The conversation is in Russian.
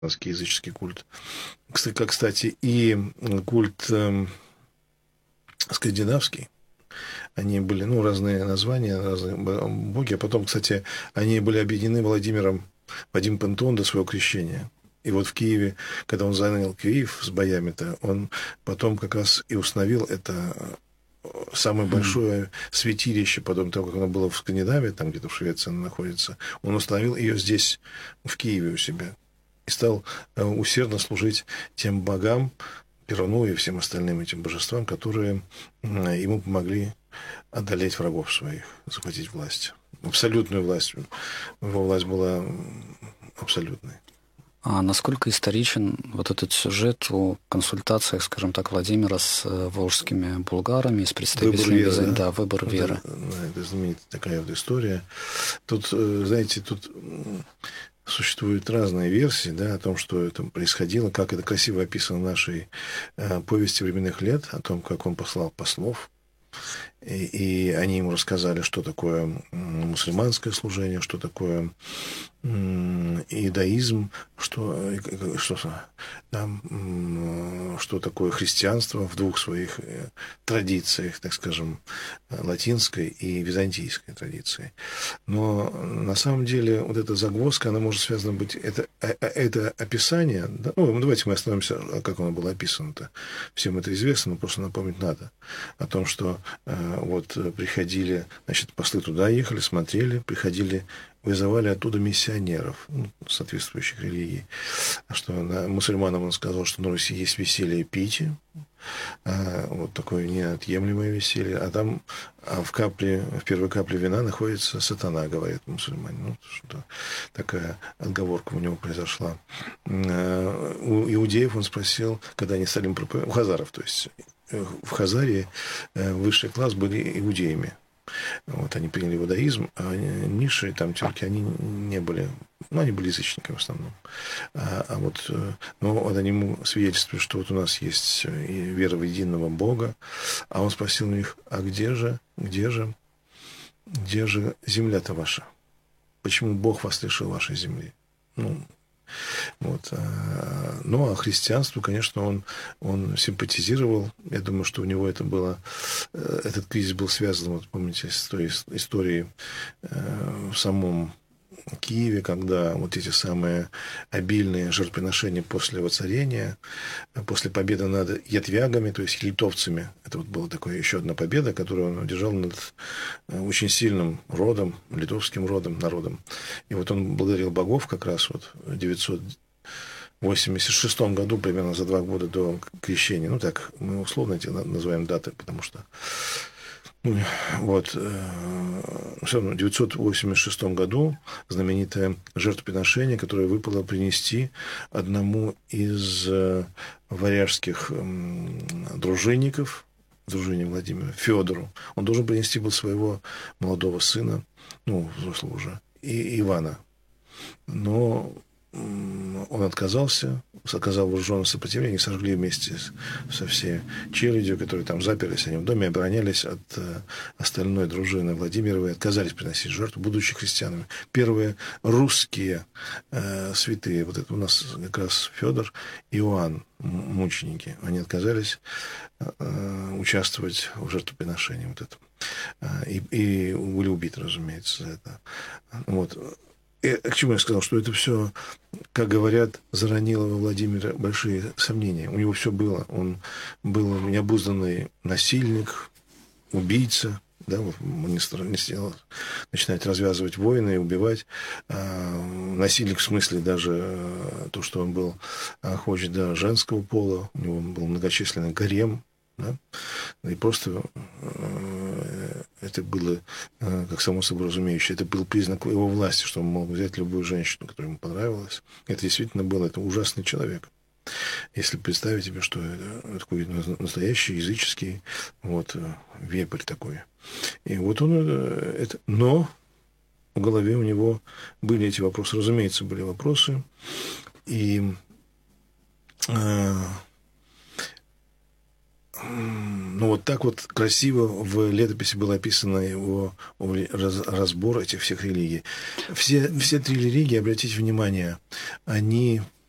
языческий культ. Кстати, и культ скандинавский. Они были, разные названия, разные боги. А потом, кстати, они были объединены Владимиром Пентон до своего крещения. И вот в Киеве, когда он занял Киев с боями-то, он потом как раз и установил это самое большое святилище, потом того, как оно было в Скандинавии, там где-то в Швеции оно находится, он установил ее здесь, в Киеве у себя. И стал усердно служить тем богам, Перуну и всем остальным этим божествам, которые ему помогли одолеть врагов своих, захватить власть. Абсолютную власть. Его власть была абсолютной. А насколько историчен вот этот сюжет о консультациях, скажем так, Владимира с волжскими булгарами, с представителями Византии? Да, выбор веры. Это знаменитая такая вот история. Тут, знаете, существуют разные версии, да, о том, что это происходило, как это красиво описано в нашей повести временных лет, о том, как он послал послов, и они ему рассказали, что такое мусульманское служение, что такое иудаизм, что такое христианство в двух своих традициях, так скажем, латинской и византийской традиции. Но на самом деле вот эта загвоздка, она может связана быть... Это описание... Да, давайте мы остановимся, как оно было описано-то. Всем это известно, но просто напомнить надо. О том, что приходили, послы туда ехали, смотрели, приходили, вызывали оттуда миссионеров, соответствующих религий. Что мусульманам он сказал, что на Руси есть веселье и питье, такое неотъемлемое веселье, а там в первой капле вина находится сатана, говорит мусульмане. Что такая отговорка у него произошла. У иудеев он спросил, когда они стали проповедовать, у хазаров, то есть в Хазарии высший класс были иудеями. Они приняли иудаизм, а низшие там тюрки, они не были, они были язычниками в основном. Но они ему свидетельствуют, что у нас есть вера в единого Бога, а он спросил у них, а где же земля-то ваша? Почему Бог вас лишил вашей земли? А христианству, конечно, он симпатизировал. Я думаю, что у него этот кризис был связан, помните, с той историей в самом Киеве, когда эти самые обильные жертвоприношения после воцарения, после победы над ятвягами, то есть литовцами, это была такая еще одна победа, которую он одержал над очень сильным родом, литовским народом. И он благодарил богов как раз в 986 году, примерно за 2 года до крещения. Так мы условно эти называем даты, потому что все равно в 986 году знаменитое жертвоприношение, которое выпало принести одному из варяжских дружинников, дружине Владимира, Федору. Он должен принести был своего молодого сына, взрослого уже, и Ивана. Но он отказался, оказал вооруженное сопротивление, и сожгли вместе со всей челядью, которые там заперлись, они в доме, оборонялись от остальной дружины Владимировой, отказались приносить жертву, будучи христианами. Первые русские святые, это у нас как раз Федор и Иоанн, мученики, они отказались участвовать в жертвоприношении и были убиты, разумеется, за это. К чему я сказал, что это все, как говорят, заронило во Владимира большие сомнения. У него все было. Он был необузданный насильник, убийца, он не стал начинать развязывать войны и убивать. Насильник в смысле даже то, что он был хочет до женского пола, у него был многочисленный гарем. И просто это было, как само собой разумеющее, это был признак его власти, что он мог взять любую женщину, которая ему понравилась. Это действительно было, это ужасный человек. Если представить себе, что это такой настоящий языческий вепрь такой. И но в голове у него были эти вопросы. Разумеется, были вопросы. И так красиво в летописи было описано его разбор этих всех религий. Все 3 религии, обратите внимание, они